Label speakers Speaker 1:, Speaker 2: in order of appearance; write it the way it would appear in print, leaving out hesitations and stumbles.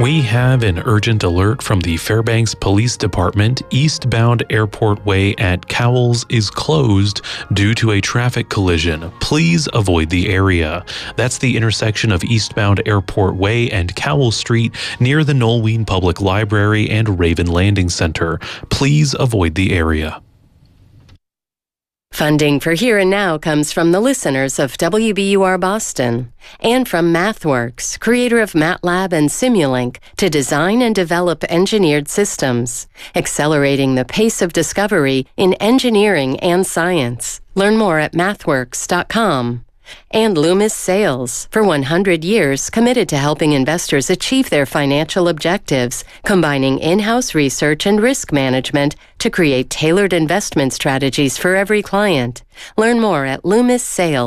Speaker 1: We have an urgent alert from the Fairbanks Police Department. Eastbound Airport Way at Cowles is closed due to a traffic collision. Please avoid the area. That's the intersection of eastbound Airport Way and Cowles Street near the Nolween Public Library and Raven Landing Center. Please avoid the area.
Speaker 2: Funding for Here and Now comes from the listeners of WBUR Boston and from MathWorks, creator of MATLAB and Simulink, to design and develop engineered systems, accelerating the pace of discovery in engineering and science. Learn more at mathworks.com. And Loomis Sales, for 100 years committed to helping investors achieve their financial objectives, combining in-house research and risk management to create tailored investment strategies for every client. Learn more at Loomis Sales.